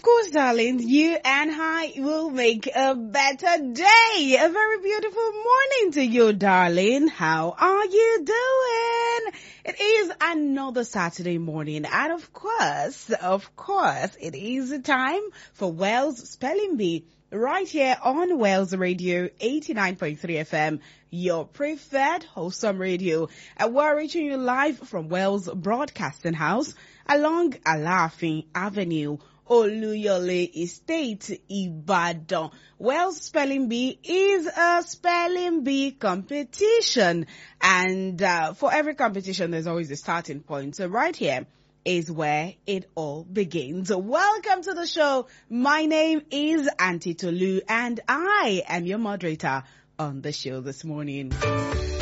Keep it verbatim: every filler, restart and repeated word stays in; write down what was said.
course, darling, you and I will make a better day. A very beautiful morning to you, darling. How are you doing? It is another Saturday morning, and of course, of course, it is time for Wales Spelling Bee. Right here on Wales Radio eighty-nine point three F M, your preferred wholesome radio. And we're reaching you live from Wales Broadcasting House along Alafin Avenue, Oluyole Estate, Ibadan. Wales Spelling Bee is a spelling bee competition. And uh, for every competition, there's always a starting point. So right here is where it all begins. Welcome to the show. My name is Auntie Tolu and I am your moderator on the show this morning.